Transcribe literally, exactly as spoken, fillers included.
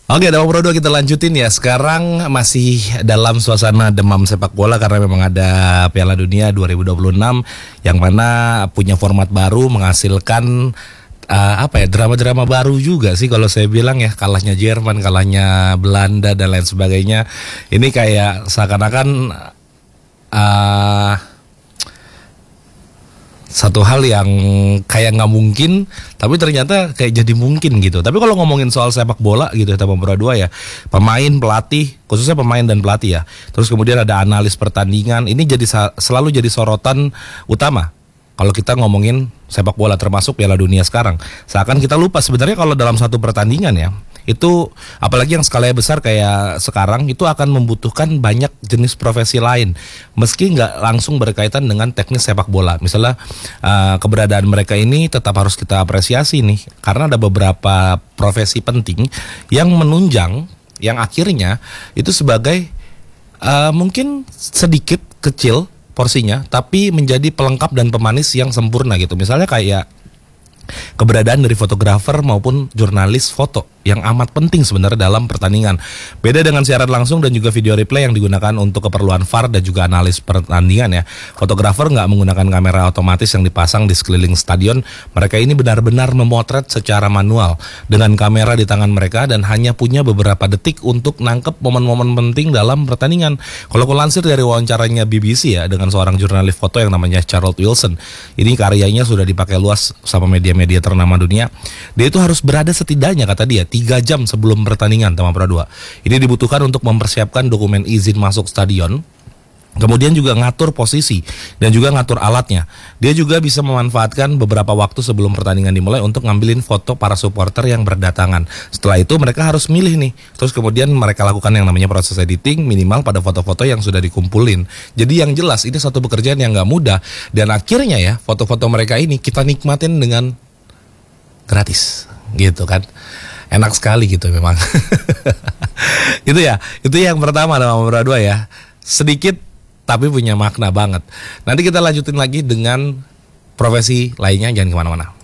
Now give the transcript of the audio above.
Oke, Damang Pro dua kita lanjutin ya. Sekarang masih dalam suasana demam sepak bola karena memang ada Piala Dunia dua ribu dua puluh enam yang mana punya format baru, menghasilkan uh, apa ya, drama-drama baru juga sih kalau saya bilang ya. Kalahnya Jerman, kalahnya Belanda dan lain sebagainya. Ini kayak seakan-akan uh, satu hal yang kayak nggak mungkin, tapi ternyata kayak jadi mungkin gitu. Tapi kalau ngomongin soal sepak bola gitu ya, Damang Pro dua ya, pemain, pelatih, khususnya pemain dan pelatih ya. Terus kemudian ada analis pertandingan, ini jadi selalu jadi sorotan utama kalau kita ngomongin sepak bola, termasuk Piala Dunia sekarang. Seakan kita lupa sebenarnya kalau dalam satu pertandingan ya, itu apalagi yang skalanya besar kayak sekarang, itu akan membutuhkan banyak jenis profesi lain, meski nggak langsung berkaitan dengan teknis sepak bola. Misalnya uh, keberadaan mereka ini tetap harus kita apresiasi nih, karena ada beberapa profesi penting yang menunjang, yang akhirnya itu sebagai uh, mungkin sedikit kecil porsinya, tapi menjadi pelengkap dan pemanis yang sempurna gitu. Misalnya kayak keberadaan dari fotografer maupun jurnalis foto yang amat penting sebenarnya dalam pertandingan. Beda dengan siaran langsung dan juga video replay yang digunakan untuk keperluan V A R dan juga analis pertandingan ya. Fotografer nggak menggunakan kamera otomatis yang dipasang di sekeliling stadion. Mereka ini benar-benar memotret secara manual dengan kamera di tangan mereka dan hanya punya beberapa detik untuk nangkep momen-momen penting dalam pertandingan. Kalau kulansir dari wawancaranya B B C ya dengan seorang jurnalis foto yang namanya Charles Wilson, ini karyanya sudah dipakai luas sama media-media ternama dunia. Dia itu harus berada setidaknya, kata dia, tiga jam sebelum pertandingan, Damang Pro dua. Ini dibutuhkan untuk mempersiapkan dokumen izin masuk stadion, kemudian juga ngatur posisi dan juga ngatur alatnya. Dia juga bisa memanfaatkan beberapa waktu sebelum pertandingan dimulai untuk ngambilin foto para supporter yang berdatangan. Setelah itu mereka harus milih nih. Terus kemudian mereka lakukan yang namanya proses editing minimal pada foto-foto yang sudah dikumpulin. Jadi yang jelas ini satu pekerjaan yang gak mudah. Dan akhirnya ya, foto-foto mereka ini kita nikmatin dengan gratis gitu kan. Enak sekali gitu memang. Itu ya, itu yang pertama Damang Pro dua ya. Sedikit tapi punya makna banget. Nanti kita lanjutin lagi dengan profesi lainnya, jangan kemana-mana.